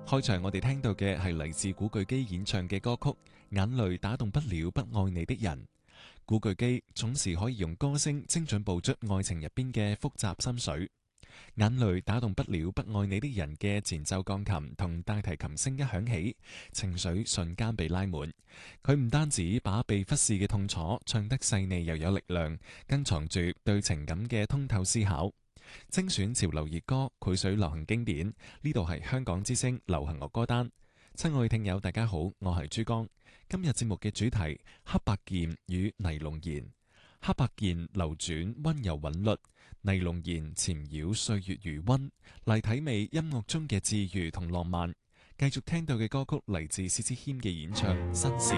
開場我哋聽到嘅係嚟自古巨基演唱嘅歌曲《眼淚打動不了不愛你的人》。古巨基總是可以用歌聲精準捕捉愛情入邊嘅複雜心水。眼淚打動不了不愛你的人嘅前奏鋼琴同大提琴聲一響起，情緒瞬間被拉滿。佢唔單止把被忽視嘅痛楚唱得細膩又有力量，更藏住對情感嘅通透思考。精選潮流熱歌，繪水流行經典。呢度係香港之聲流行樂歌單。親愛聽友大家好，我係珠江。今日節目嘅主題：黑白鍵與尼龍弦。黑白鍵流轉溫柔韻律，尼龍弦纏繞歲月餘溫，嚟體味音樂中嘅治癒同浪漫。繼續聽到嘅歌曲嚟自薛之謙嘅演唱《紳士》。